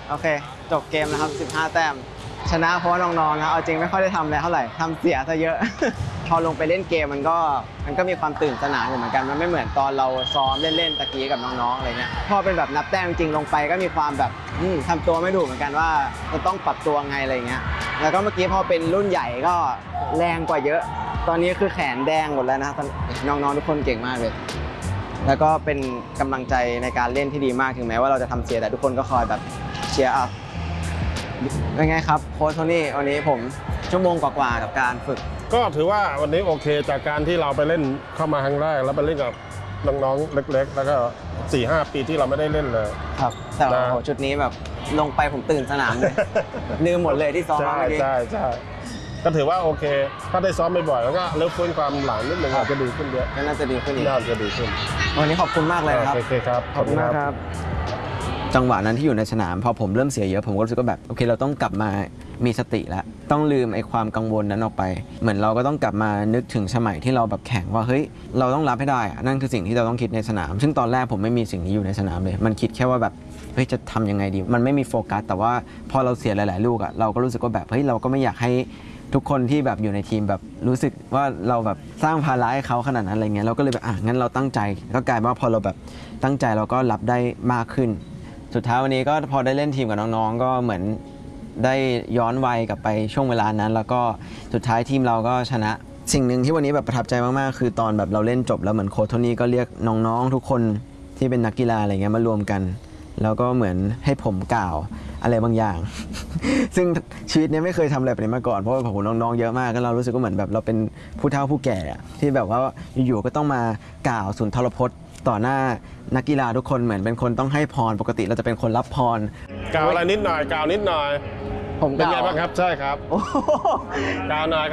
โอเคจบเกมนะครับ15 แต้มชนะเพราะน้องๆนะเอาจริงไม่ค่อยได้ทำอะไรเท่าไหร่ทำเสียซะเยอะ พอลงไปเล่นเกมมันก็มีความตื่นสนานอยู่เหมือนกันมันไม่เหมือนตอนเราซ้อมเล่นๆตะกี้กับน้องๆอะไรเงี้ยพอเป็นแบบนับแต้มจริงลงไปก็มีความแบบทำตัวไม่ถูกเหมือนกันว่าจะต้องปรับตัวไงอะไรเงี้ยแล้วก็เมื่อกี้พอเป็นรุ่นใหญ่ก็แรงกว่าเยอะตอนนี้คือแขนแดงหมดแล้วนะน้องๆทุกคนเก่งมากเลยแล้วก็เป็นกำลังใจในการเล่นที่ดีมากถึงแม้ว่าเราจะทำเสียแต่ทุกคนก็คอยแบบเชียร์อัพเป็นไงครับโค้ชโทนี่วันนี้ผมชั่วโมงกว่าๆกับการฝึกก็ถือว่าวันนี้โอเคจากการที่เราไปเล่นเข้ามาครั้งแรกแล้วไปเล่นกับน้องๆเล็กๆแล้วก็ 4-5 ปีที่เราไม่ได้เล่นเลยครับแต่โอ้โหชุดนี้แบบลงไปผมตื่นสนามเลยลืมหมดเลยที่ซ้อมเมื่อกี้ใช่ก็ถือว่าโอเคถ้าได้ซ้อมบ่อยๆแล้วก็เริ่มฟื้นความหลังนิดนึงอาจจะดีขึ้นเยอะก็น่าจะดีขึ้นอีกน่าจะดีขึ้นวันนี้ขอบคุณมากเลยครับโอเคครับขอบคุณมากครับจังหวะนั้นที่อยู่ในสนามพอผมเริ่มเสียเยอะผมก็รู้สึกว่าแบบโอเคเราต้องกลับมามีสติแล้วต้องลืมไอ้ความกังวลนั้นออกไปเหมือนเราก็ต้องกลับมานึกถึงสมัยที่เราแบบแข่งว่าเฮ้ยเราต้องรับให้ได้นั่นคือสิ่งที่เราต้องคิดในสนามซึ่งตอนแรกผมไม่มีสิ่งนี้อยู่ในสนามเลยมันคิดแค่ว่าแบบเฮ้ยจะทำยังไงดีมันไม่มีโฟกัสแต่ว่าพอเราเสียหลายๆลูกอะเราก็รู้สึกว่าแบบเฮ้ยเราก็ไม่อยากให้ทุกคนที่แบบอยู่ในทีมแบบรู้สึกว่าเราแบบสร้างภาระให้เขาขนาดนั้นอะไรเงี้ยเราก็เลยแบบงั้นเราตั้งใจก็กลายว่าพอเราแบบตั้งใจเราก็รับได้มากขึ้นสุดท้ายวันนี้ก็พอได้เล่นทีมกับน้องๆก็เหมือนได้ย้อนวัยกลับไปช่วงเวลานั้นแล้วก็สุดท้ายทีมเราก็ชนะสิ่งหนึ่งที่วันนี้แบบประทับใจมากๆคือตอนแบบเราเล่นจบแล้วเหมือนโค้ชโทนี่ก็เรียกน้องๆทุกคนที่เป็นนักกีฬาอะไรเงี้ยมารวมกันแล้วก็เหมือนให้ผมกล่าวอะไรบางอย่าง ซึ่งชีวิตนี้ไม่เคยทำอะไรแบบนี้มาก่อนเพราะว่าผมน้องๆเยอะมากก็เรารู้สึกว่าเหมือนแบบเราเป็นผู้เฒ่าผู้แก่ที่แบบว่าอยู่ๆก็ต้องมากล่าวสุนทรพจน์ต่อหน้านักกีฬาทุกคนเหมือนเป็นคนต้องให้พรปกติเราจะเป็นคนรับพรกล่าวอะไรนิดหน่อยกล่าวนิดหน่อยผมเป็นไงบ้างครับใช่ครับกล่าวหน่อย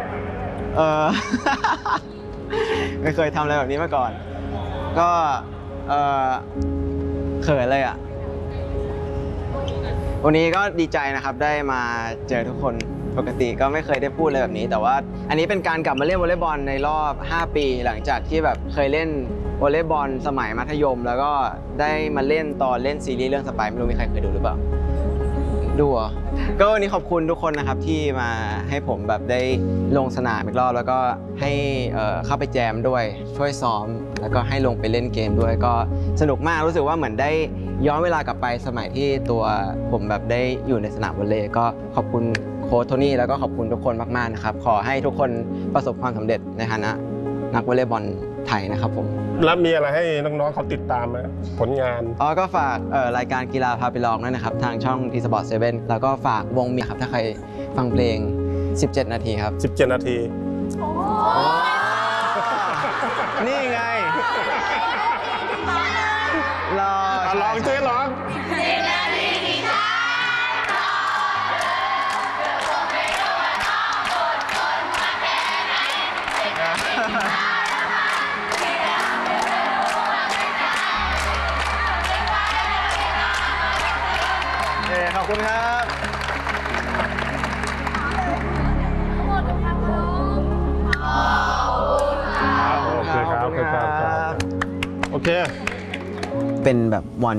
ไม่เคยทำอะไรแบบนี้มาก่อนก็เขินเลยอ่ะวันนี้ก็ดีใจนะครับได้มาเจอทุกคนปกติก็ไม่เคยได้พูดอะไรแบบนี้แต่ว่าอันนี้เป็นการกลับมาเล่นวอลเลย์บอลในรอบ5 ปีหลังจากที่แบบเคยเล่นวอลเลย์บอลสมัยมัธยมแล้วก็ได้มาเล่นตอนเล่นซีรีส์เรื่องสไปร์ไม่รู้มีใครเคยดูหรือเปล่าดูอ่ะก็วันนี้ขอบคุณทุกคนนะครับที่มาให้ผมแบบได้ลงสนามอีกรอบแล้วก็ให้เข้าไปแจมด้วยช่วยซ้อมแล้วก็ให้ลงไปเล่นเกมด้วยก็สนุกมากรู้สึกว่าเหมือนได้ย้อนเวลากลับไปสมัยที่ตัวผมแบบได้อยู่ในสนามวอลเลย์ก็ขอบคุณโค้ชโทนี่แล้วก็ขอบคุณทุกคนมากๆนะครับขอให้ทุกคนประสบความสำเร็จในฐานะนักวอลเลย์บอลไทยนะครับผมแล้วมีอะไรให้น้องๆเขาติดตามไหมผลงานก็ฝากรายการกีฬาพาไปลองด้วยนะครับทางช่อง T-Sport 7แล้วก็ฝากวงมีครับถ้าใครฟังเพลง17 นาทีครับ 17 นาทีนี่ไงลองเจ๊ร้องขอบคุณครับโอเคครับโอเคเป็นแบบวัน